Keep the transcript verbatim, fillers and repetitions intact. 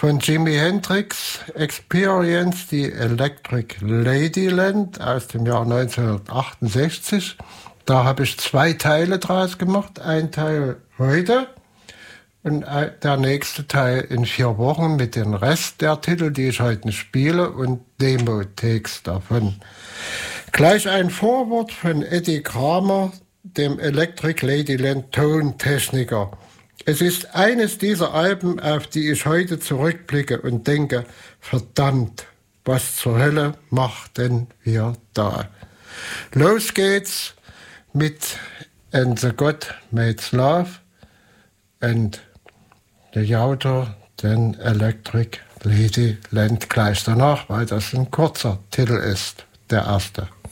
von Jimi Hendrix Experience, die Electric Ladyland aus dem Jahr neunzehnhundertachtundsechzig. Da habe ich zwei Teile draus gemacht. Ein Teil heute und der nächste Teil in vier Wochen mit dem Rest der Titel, die ich heute nicht spiele, und Demo-Takes davon. Gleich ein Vorwort von Eddie Kramer, dem Electric Ladyland Tontechniker. Es ist eines dieser Alben, auf die ich heute zurückblicke und denke, verdammt, was zur Hölle machten wir da? Los geht's mit And the God Made Love and the Yauter, den Electric Ladyland gleich danach, weil das ein kurzer Titel ist, der erste.